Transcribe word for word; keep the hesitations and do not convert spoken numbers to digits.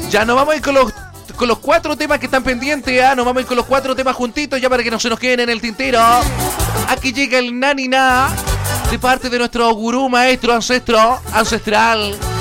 Ya nos vamos a ir con los, con los cuatro temas que están pendientes. ¿ah? Nos vamos a ir con los cuatro temas juntitos ya para que no se nos queden en el tintero. Aquí llega el Nani Na de parte de nuestro gurú, maestro, ancestro, ancestral.